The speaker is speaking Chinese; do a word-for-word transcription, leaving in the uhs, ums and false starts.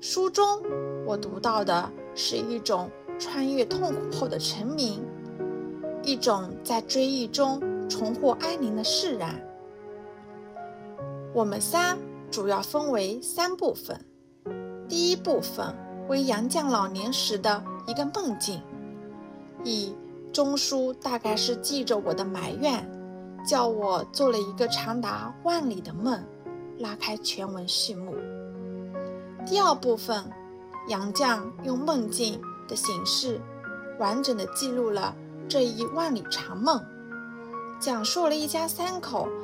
书中我读到的是一种穿越痛苦后的沉迷，一种在追忆中重获安宁的释然。我们仨主要分为三部分，第一部分为杨绛老年时的一个梦境，以中书大概是记着我的埋怨，叫我做了一个长达万里的梦，拉开全文序幕。第二部分，杨绛用梦境的形式完整地记录了这一万里长梦，讲述了一家三口